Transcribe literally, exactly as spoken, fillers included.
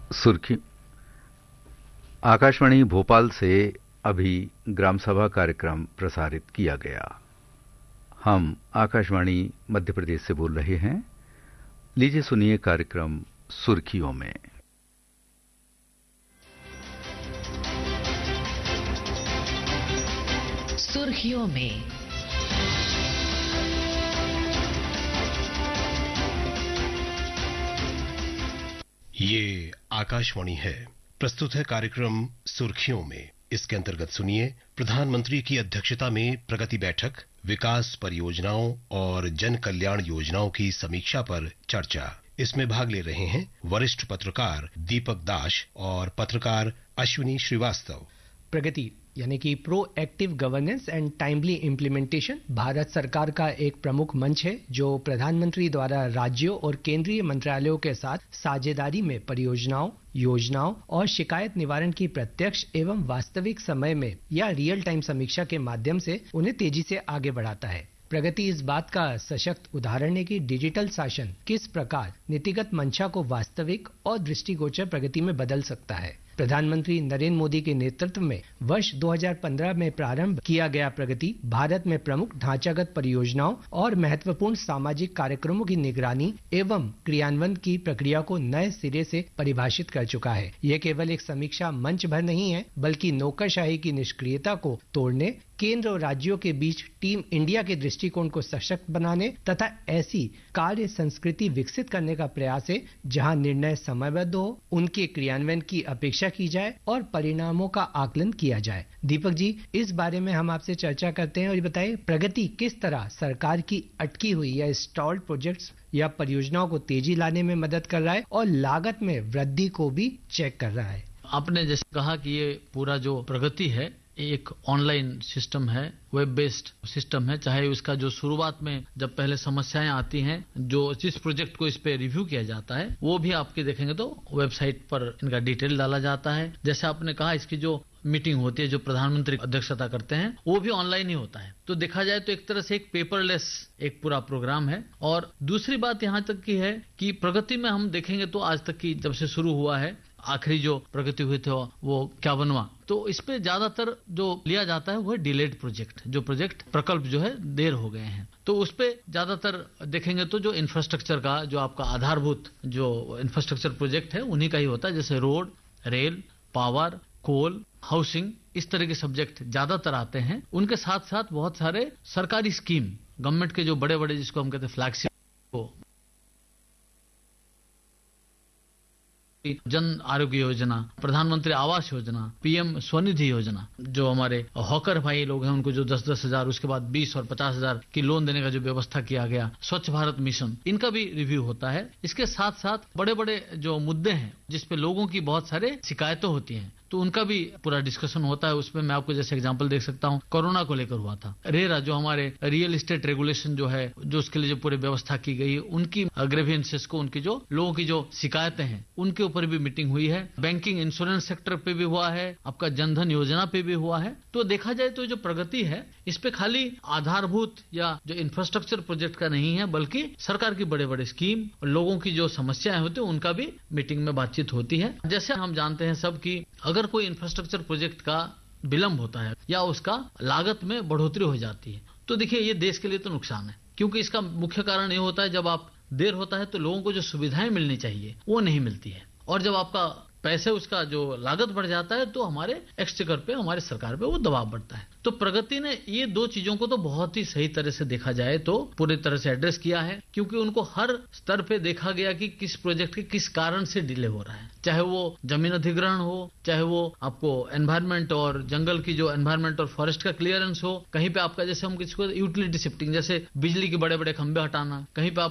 सुर्खी आकाशवाणी भोपाल से अभी ग्राम सभा कार्यक्रम प्रसारित किया गया। हम आकाशवाणी मध्य प्रदेश से बोल रहे हैं। लीजिए सुनिए कार्यक्रम सुर्खियों में। सुर्खियों में ये आकाशवाणी है। प्रस्तुत है कार्यक्रम सुर्खियों में। इसके अंतर्गत सुनिए प्रधानमंत्री की अध्यक्षता में प्रगति बैठक, विकास परियोजनाओं और जन कल्याण योजनाओं की समीक्षा पर चर्चा। इसमें भाग ले रहे हैं वरिष्ठ पत्रकार दीपक दास और पत्रकार अश्विनी श्रीवास्तव। प्रगति यानी कि pro active governance and timely implementation Bharat सरकार का एक प्रमुख मंच है जो प्रधानमंत्री द्वारा राज्यों और केंद्रीय मंत्रालयों के साथ साझेदारी में परियोजनाओं, योजनाओं और शिकायत निवारण की प्रत्यक्ष एवं वास्तविक समय में या रियल टाइम समीक्षा के माध्यम से उन्हें तेजी से आगे बढ़ाता है। प्रगति इस बात का सशक्त उदाहरण है कि डिजिटल शासन किस प्रकार नीतिगत मंशा को वास्तविक और दृष्टिगोचर प्रगति में बदल सकता है। प्रधानमंत्री नरेंद्र मोदी के नेतृत्व में वर्ष दो हज़ार पंद्रह में प्रारंभ किया गया प्रगति भारत में प्रमुख ढांचागत परियोजनाओं और महत्वपूर्ण सामाजिक कार्यक्रमों की निगरानी एवं क्रियान्वयन की प्रक्रिया को नए सिरे से परिभाषित कर चुका है। यह केवल एक समीक्षा मंच भर नहीं है, बल्कि नौकरशाही की निष्क्रियता को तोड़ने, केंद्र और राज्यों के बीच टीम इंडिया के दृष्टिकोण को सशक्त बनाने तथा ऐसी कार्य संस्कृति विकसित करने का प्रयास है जहां निर्णय समयबद्ध हो, उनके क्रियान्वयन की अपेक्षा की जाए और परिणामों का आकलन किया जाए। दीपक जी, इस बारे में हम आपसे चर्चा करते हैं और ये बताइए प्रगति किस तरह सरकार की अटकी हुई या स्टॉल्ड प्रोजेक्ट्स या परियोजनाओं को तेजी लाने में मदद कर रहा है और लागत में वृद्धि को भी चेक कर रहा है। आपने जैसे कहा कि ये पूरा जो प्रगति है एक ऑनलाइन सिस्टम है, वेब बेस्ड सिस्टम है। चाहे उसका जो शुरुआत में जब पहले समस्याएं आती हैं, जो जिस प्रोजेक्ट को इस पे रिव्यू किया जाता है वो भी आपके देखेंगे तो वेबसाइट पर इनका डिटेल डाला जाता है। जैसे आपने कहा इसकी जो मीटिंग होती है, जो प्रधानमंत्री अध्यक्षता करते हैं, वो भी ऑनलाइन ही होता है। तो देखा जाए तो एक तरह से एक पेपरलेस एक पूरा प्रोग्राम है। और दूसरी बात यहाँ तक की है कि प्रगति में हम देखेंगे तो आज तक की जब से शुरू हुआ है, आखिरी जो प्रगति हुई थे वो इक्यावनवां, तो इस पे ज्यादातर जो लिया जाता है वो है डिलेड प्रोजेक्ट, जो प्रोजेक्ट प्रकल्प जो है देर हो गए हैं। तो उस पे ज्यादातर देखेंगे तो जो इंफ्रास्ट्रक्चर का जो आपका आधारभूत जो इंफ्रास्ट्रक्चर प्रोजेक्ट है उन्हीं का ही होता है, जैसे रोड, रेल, पावर, कोल, हाउसिंग, इस तरह के सब्जेक्ट ज्यादातर आते हैं। उनके साथ साथ बहुत सारे सरकारी स्कीम, गवर्नमेंट के जो बड़े बड़े जिसको हम कहते हैं फ्लैगशिप, जन आरोग्य योजना, प्रधानमंत्री आवास योजना, पीएम स्वनिधि योजना, जो हमारे हॉकर भाई लोग हैं उनको जो दस दस हजार उसके बाद बीस और पचास हजार की लोन देने का जो व्यवस्था किया गया, स्वच्छ भारत मिशन, इनका भी रिव्यू होता है। इसके साथ साथ बड़े बड़े जो मुद्दे हैं जिसपे लोगों की बहुत सारे शिकायतें होती हैं तो उनका भी पूरा डिस्कशन होता है। उसमें मैं आपको जैसे एग्जांपल देख सकता हूं, कोरोना को लेकर हुआ था। रेरा जो हमारे रियल एस्टेट रेगुलेशन जो है, जो उसके लिए जो पूरी व्यवस्था की गई है, उनकी ग्रीवेंसेस को, उनकी जो लोगों की जो शिकायतें हैं उनके ऊपर भी मीटिंग हुई है। बैंकिंग इंश्योरेंस सेक्टर पे भी हुआ है, आपका जनधन योजना पे भी हुआ है। तो देखा जाए तो जो प्रगति है इस पे खाली आधारभूत या जो इंफ्रास्ट्रक्चर प्रोजेक्ट का नहीं है, बल्कि सरकार की बड़े बड़े स्कीम, लोगों की जो समस्याएं होती है उनका भी मीटिंग में बातचीत होती है। जैसे हम जानते हैं सब कि अगर कोई इंफ्रास्ट्रक्चर प्रोजेक्ट का विलंब होता है या उसका लागत में बढ़ोतरी हो जाती है तो देखिए ये देश के लिए तो नुकसान है, क्योंकि इसका मुख्य कारण ये होता है जब आप देर होता है तो लोगों को जो सुविधाएं मिलनी चाहिए वो नहीं मिलती है, और जब आपका पैसे उसका जो लागत बढ़ जाता है तो हमारे एक्सचेकर पे, हमारे सरकार पे वो दबाव बढ़ता है। तो प्रगति ने ये दो चीजों को तो बहुत ही सही तरह से देखा जाए तो पूरी तरह से एड्रेस किया है, क्योंकि उनको हर स्तर पे देखा गया कि किस प्रोजेक्ट के किस कारण से डिले हो रहा है, चाहे वो जमीन अधिग्रहण हो, चाहे वो आपको एनवायरमेंट और जंगल की जो एनवायरमेंट और फॉरेस्ट का क्लियरेंस हो, कहीं पे आपका जैसे हम किसी को यूटिलिटी शिफ्टिंग, जैसे बिजली के बड़े बड़े खंभे हटाना, कहीं पे